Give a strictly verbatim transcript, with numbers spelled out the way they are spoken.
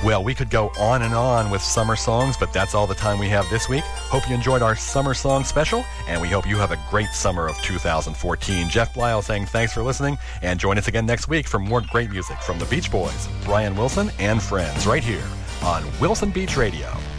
Well, we could go on and on with summer songs, but that's all the time we have this week. Hope you enjoyed our summer song special, and we hope you have a great summer of two thousand fourteen. Jeff Blyle saying thanks for listening, and join us again next week for more great music from the Beach Boys, Brian Wilson, and friends right here on Wilson Beach Radio.